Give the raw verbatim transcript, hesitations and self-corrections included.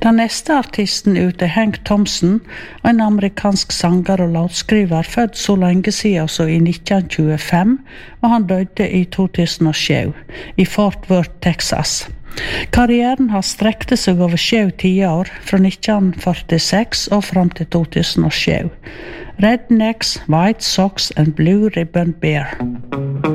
Den neste artisten ut er Hank Thompson, en amerikansk sanger og låtskriver, født så lenge siden så i nitten tjuefem, og han døde i to tusen og sju i Fort Worth, Texas. Karrieren har strekte seg over sju tiår, fra nitten førtiseks og fram til to tusen og sju. Rednecks, White Sox and Blue Ribbon Bear.